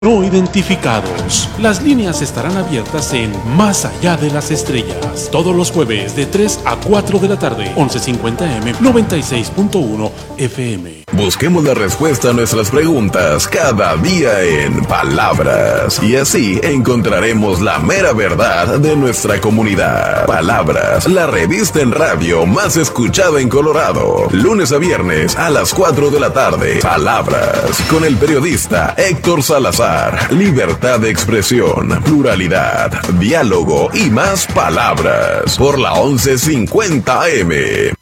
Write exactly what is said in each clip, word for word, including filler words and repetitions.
No identificados. Las líneas estarán abiertas en Más Allá de las Estrellas, todos los jueves de tres a cuatro de la tarde, once cincuenta eme, noventa y seis punto uno efe eme. Busquemos la respuesta a nuestras preguntas cada día en Palabras, y así encontraremos la mera verdad de nuestra comunidad. Palabras, la revista en radio más escuchada en Colorado, lunes a viernes a las cuatro de la tarde. Palabras, con el periodista Héctor Salazar. Libertad de expresión, pluralidad, diálogo y más palabras por la once cincuenta eme.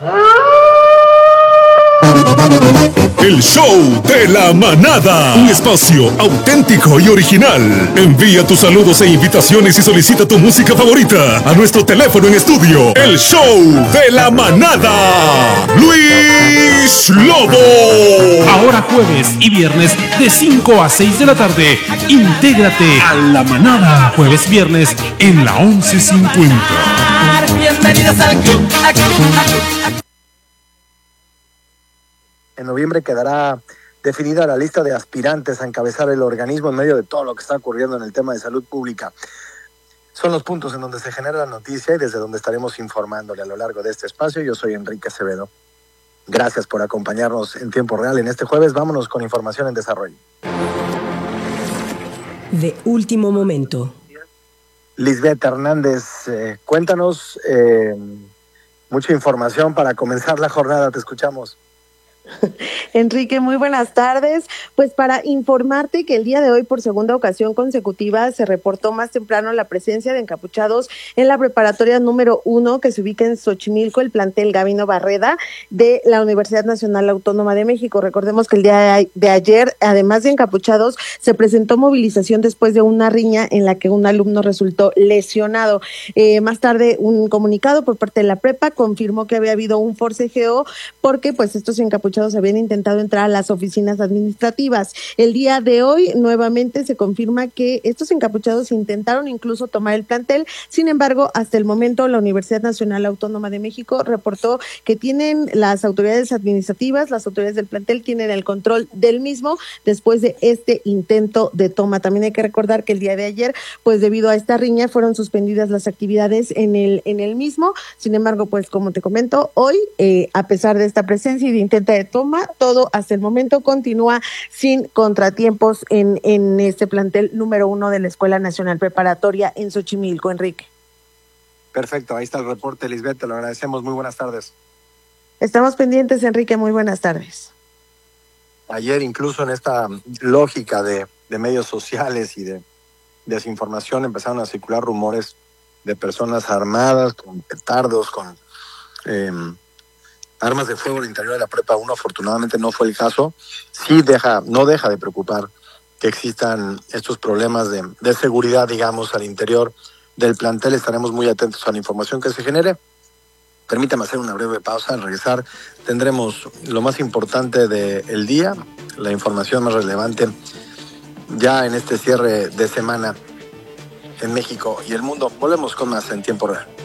El show de la manada, un espacio auténtico y original. Envía tus saludos e invitaciones y solicita tu música favorita a nuestro teléfono en estudio. El show de la manada, Luis Lobo. Ahora jueves y viernes de cinco a seis de la tarde, intégrate a la manada. Jueves viernes en la once cincuenta. Bienvenidos al club, al club, al club. En noviembre quedará definida la lista de aspirantes a encabezar el organismo en medio de todo lo que está ocurriendo en el tema de salud pública. Son los puntos en donde se genera la noticia y desde donde estaremos informándole a lo largo de este espacio. Yo soy Enrique Acevedo. Gracias por acompañarnos en tiempo real en este jueves. Vámonos con información en desarrollo. De último momento. Lisbeth Hernández, eh, cuéntanos eh, mucha información para comenzar la jornada. Te escuchamos. Enrique, muy buenas tardes. Pues para informarte que el día de hoy, por segunda ocasión consecutiva, se reportó más temprano la presencia de encapuchados en la preparatoria número uno que se ubica en Xochimilco, el plantel Gabino Barreda de la Universidad Nacional Autónoma de México. Recordemos que el día de ayer, además de encapuchados, se presentó movilización después de una riña en la que un alumno resultó lesionado. Eh, más tarde, un comunicado por parte de la prepa confirmó que había habido un forcejeo porque pues estos encapuchados habían intentado entrar a las oficinas administrativas. El día de hoy nuevamente se confirma que estos encapuchados intentaron incluso tomar el plantel. Sin embargo, hasta el momento la Universidad Nacional Autónoma de México reportó que tienen las autoridades administrativas, las autoridades del plantel tienen el control del mismo después de este intento de toma. También hay que recordar que el día de ayer, pues debido a esta riña, fueron suspendidas las actividades en el en el mismo. Sin embargo, pues como te comento, hoy, eh, a pesar de esta presencia y de intento de toma, todo hasta el momento continúa sin contratiempos en, en este plantel número uno de la Escuela Nacional Preparatoria en Xochimilco, Enrique. Perfecto, ahí está el reporte, Lisbeth, te lo agradecemos. Muy buenas tardes. Estamos pendientes, Enrique, muy buenas tardes. Ayer, incluso en esta lógica de, de medios sociales y de desinformación, empezaron a circular rumores de personas armadas con petardos, con eh, armas de fuego al interior de la prepa uno. Afortunadamente no fue el caso. Sí deja, no deja de preocupar que existan estos problemas de, de seguridad, digamos, al interior del plantel. Estaremos muy atentos a la información que se genere. Permítame hacer una breve pausa. Al regresar tendremos lo más importante del día, la información más relevante ya en este cierre de semana en México y el mundo. Volvemos con más en tiempo real.